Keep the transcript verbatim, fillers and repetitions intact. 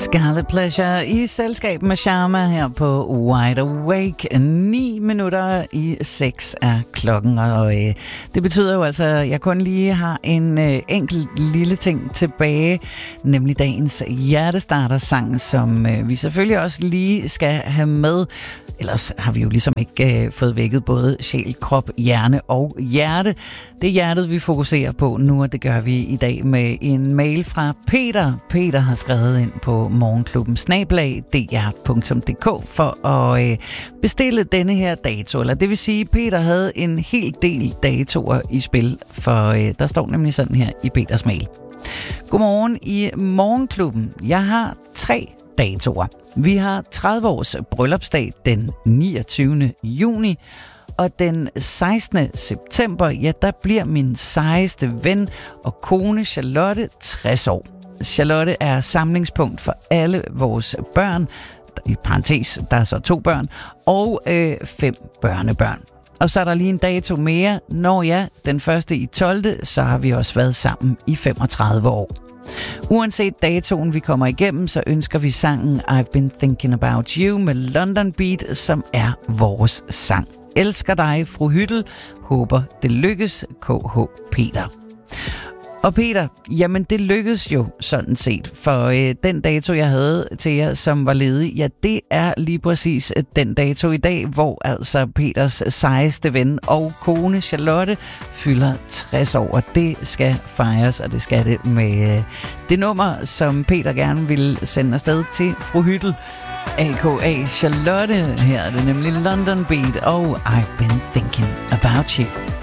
Scarlet Pleasure i selskab med Sharma her på Wide Awake. Ni minutter i seks er klokken, og øh, det betyder jo altså, at jeg kun lige har en øh, enkelt lille ting tilbage, nemlig dagens hjertestarter-sang, som øh, vi selvfølgelig også lige skal have med. Ellers har vi jo ligesom ikke øh, fået vækket både sjæl, krop, hjerne og hjerte. Det er hjertet, vi fokuserer på nu, og det gør vi i dag med en mail fra Peter. Peter har skrevet ind på morgenklubben snabel-a d r punktum d k for at øh, bestille denne her dato. Eller det vil sige, at Peter havde en hel del datoer i spil, for øh, der står nemlig sådan her i Peters mail. Godmorgen i morgenklubben. Jeg har tre datoer. Vi har tredive års bryllupsdag den niogtyvende juni, og den sekstende september, ja, der bliver min sejeste ven og kone Charlotte tres år. Charlotte er samlingspunkt for alle vores børn, i parentes, der er så to børn, og øh, fem børnebørn. Og så er der lige en dato mere. Når ja, den første i tolvte, så har vi også været sammen i femogtredive år. Uanset datoen vi kommer igennem, så ønsker vi sangen I've Been Thinking About You med London Beat, som er vores sang. Elsker dig, fru Hyttel. Håber det lykkes. K H Peter. Og Peter, jamen det lykkedes jo sådan set, for øh, den dato, jeg havde til jer, som var ledig, ja, det er lige præcis den dato i dag, hvor altså Peters sejeste ven og kone Charlotte fylder tres år, og det skal fejres, og det skal det med øh, det nummer, som Peter gerne vil sende afsted til fru Hyttel, A K A Charlotte. Her er det nemlig London Beat og I've Been Thinking About You.